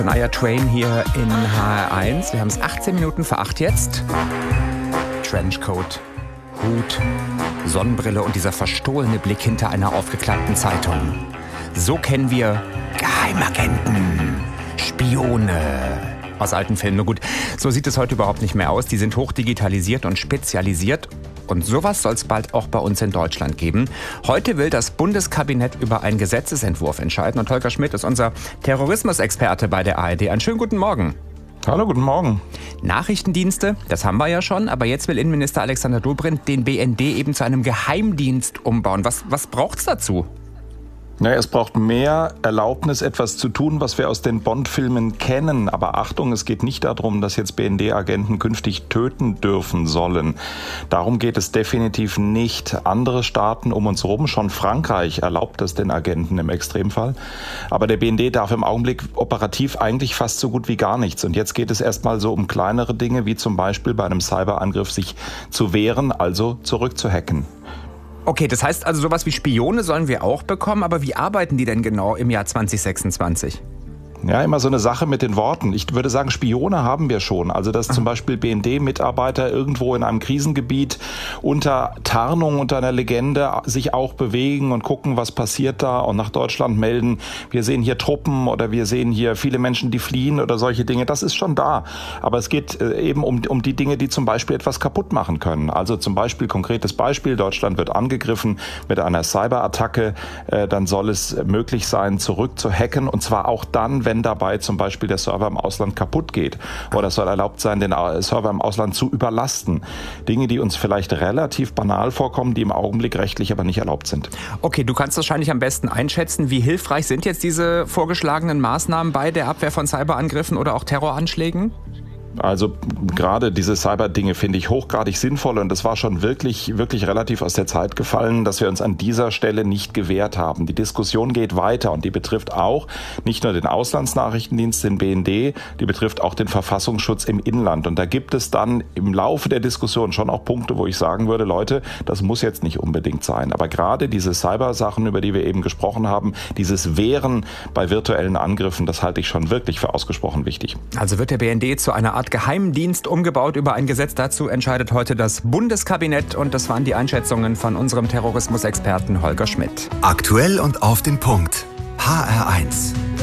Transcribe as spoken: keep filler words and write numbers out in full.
Shania Twain hier in H R eins. Wir haben es achtzehn Minuten vor acht jetzt. Trenchcoat, Hut, Sonnenbrille und dieser verstohlene Blick hinter einer aufgeklappten Zeitung. So kennen wir Geheimagenten, Spione aus alten Filmen. Nur gut, so sieht es heute überhaupt nicht mehr aus. Die sind hochdigitalisiert und spezialisiert. Und sowas soll es bald auch bei uns in Deutschland geben. Heute will das Bundeskabinett über einen Gesetzesentwurf entscheiden. Und Holger Schmidt ist unser Terrorismusexperte bei der A R D. Einen schönen guten Morgen. Hallo, guten Morgen. Nachrichtendienste, das haben wir ja schon. Aber jetzt will Innenminister Alexander Dobrindt den B N D eben zu einem Geheimdienst umbauen. Was, was braucht es dazu? Naja, es braucht mehr Erlaubnis, etwas zu tun, was wir aus den Bond-Filmen kennen. Aber Achtung, es geht nicht darum, dass jetzt B N D-Agenten künftig töten dürfen sollen. Darum geht es definitiv nicht. Andere Staaten um uns herum, schon Frankreich, erlaubt es den Agenten im Extremfall. Aber der B N D darf im Augenblick operativ eigentlich fast so gut wie gar nichts. Und jetzt geht es erstmal so um kleinere Dinge, wie zum Beispiel bei einem Cyberangriff sich zu wehren, also zurückzuhacken. Okay, das heißt also, sowas wie Spione sollen wir auch bekommen, aber wie arbeiten die denn genau im Jahr zwanzig sechsundzwanzig? Ja, immer so eine Sache mit den Worten. Ich würde sagen, Spione haben wir schon. Also, dass zum Beispiel B N D-Mitarbeiter irgendwo in einem Krisengebiet unter Tarnung, unter einer Legende sich auch bewegen und gucken, was passiert da und nach Deutschland melden. Wir sehen hier Truppen oder wir sehen hier viele Menschen, die fliehen oder solche Dinge. Das ist schon da. Aber es geht eben um, um die Dinge, die zum Beispiel etwas kaputt machen können. Also zum Beispiel, konkretes Beispiel, Deutschland wird angegriffen mit einer Cyberattacke. Dann soll es möglich sein, zurück zu hacken, und zwar auch dann, wenn wenn dabei zum Beispiel der Server im Ausland kaputt geht. Oder es soll erlaubt sein, den Server im Ausland zu überlasten. Dinge, die uns vielleicht relativ banal vorkommen, die im Augenblick rechtlich aber nicht erlaubt sind. Okay, du kannst wahrscheinlich am besten einschätzen, wie hilfreich sind jetzt diese vorgeschlagenen Maßnahmen bei der Abwehr von Cyberangriffen oder auch Terroranschlägen? Also gerade diese Cyber-Dinge finde ich hochgradig sinnvoll, und es war schon wirklich, wirklich relativ aus der Zeit gefallen, dass wir uns an dieser Stelle nicht gewehrt haben. Die Diskussion geht weiter, und die betrifft auch nicht nur den Auslandsnachrichtendienst, den B N D, die betrifft auch den Verfassungsschutz im Inland. Und da gibt es dann im Laufe der Diskussion schon auch Punkte, wo ich sagen würde, Leute, das muss jetzt nicht unbedingt sein. Aber gerade diese Cyber-Sachen, über die wir eben gesprochen haben, dieses Wehren bei virtuellen Angriffen, das halte ich schon wirklich für ausgesprochen wichtig. Also wird der B N D zu einer Art Geheimdienst umgebaut. Über ein Gesetz dazu entscheidet heute das Bundeskabinett, und das waren die Einschätzungen von unserem Terrorismusexperten Holger Schmidt. Aktuell und auf den Punkt. H R eins.